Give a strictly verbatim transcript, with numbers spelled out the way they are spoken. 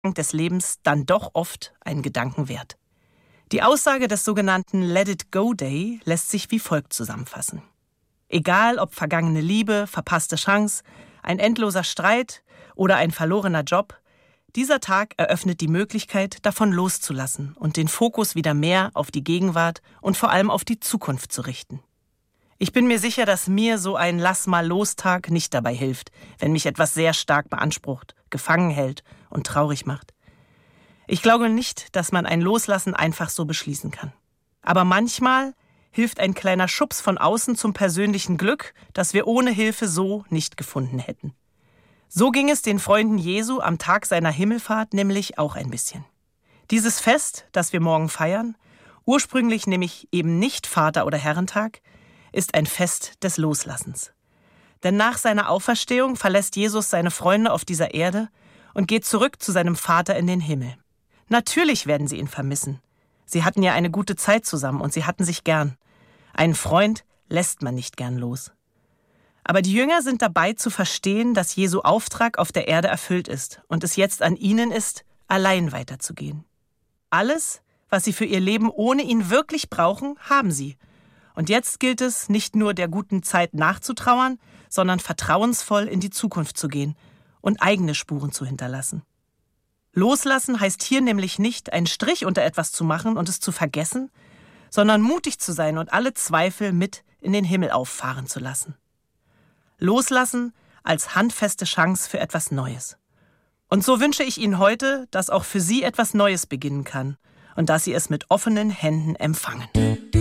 des Lebens dann doch oft einen Gedanken wert. Die Aussage des sogenannten Let It Go Day lässt sich wie folgt zusammenfassen. Egal ob vergangene Liebe, verpasste Chance, ein endloser Streit oder ein verlorener Job, dieser Tag eröffnet die Möglichkeit, davon loszulassen und den Fokus wieder mehr auf die Gegenwart und vor allem auf die Zukunft zu richten. Ich bin mir sicher, dass mir so ein Lass-mal-los-Tag nicht dabei hilft, wenn mich etwas sehr stark beansprucht, gefangen hält und traurig macht. Ich glaube nicht, dass man ein Loslassen einfach so beschließen kann. Aber manchmal hilft ein kleiner Schubs von außen zum persönlichen Glück, das wir ohne Hilfe so nicht gefunden hätten. So ging es den Freunden Jesu am Tag seiner Himmelfahrt nämlich auch ein bisschen. Dieses Fest, das wir morgen feiern, ursprünglich nämlich eben nicht Vater- oder Herrentag, ist ein Fest des Loslassens. Denn nach seiner Auferstehung verlässt Jesus seine Freunde auf dieser Erde und geht zurück zu seinem Vater in den Himmel. Natürlich werden sie ihn vermissen. Sie hatten ja eine gute Zeit zusammen und sie hatten sich gern. Einen Freund lässt man nicht gern los. Aber die Jünger sind dabei zu verstehen, dass Jesu Auftrag auf der Erde erfüllt ist und es jetzt an ihnen ist, allein weiterzugehen. Alles, was sie für ihr Leben ohne ihn wirklich brauchen, haben sie. Und jetzt gilt es, nicht nur der guten Zeit nachzutrauern, sondern vertrauensvoll in die Zukunft zu gehen und eigene Spuren zu hinterlassen. Loslassen heißt hier nämlich nicht, einen Strich unter etwas zu machen und es zu vergessen, sondern mutig zu sein und alle Zweifel mit in den Himmel auffahren zu lassen. Loslassen als handfeste Chance für etwas Neues. Und so wünsche ich Ihnen heute, dass auch für Sie etwas Neues beginnen kann und dass Sie es mit offenen Händen empfangen.